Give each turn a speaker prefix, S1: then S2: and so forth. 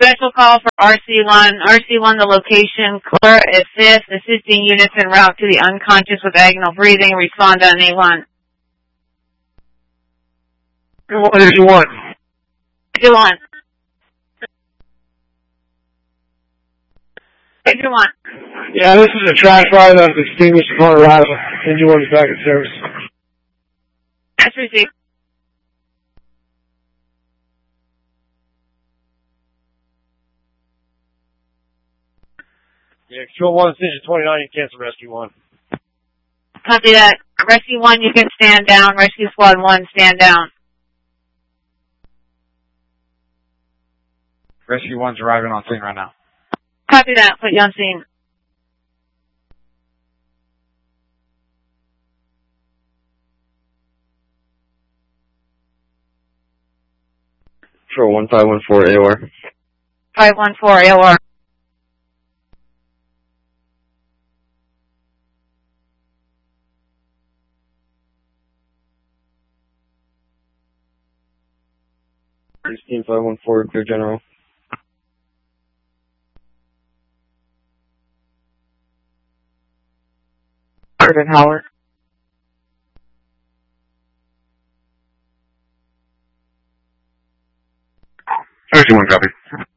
S1: Special call for RC1. RC1, the location, Clara at 5th, assisting units en route to the unconscious with agonal breathing. Respond on A1.
S2: What did you want?
S1: A1. A1.
S2: Yeah, this is a trash fire that was extinguished in Colorado. Engine 1 is back in service.
S1: That's received.
S2: Yeah, Control 1, Station 29, you cancel Rescue 1.
S1: Copy that. Rescue 1, you can stand down. Rescue Squad 1, stand down.
S3: Rescue 1's arriving on scene right now.
S1: Copy that. Put you on scene.
S4: Control 1514 AOR.
S1: 514 AOR.
S4: Team 514, clear general.
S1: Urban Howard.
S4: 31, copy.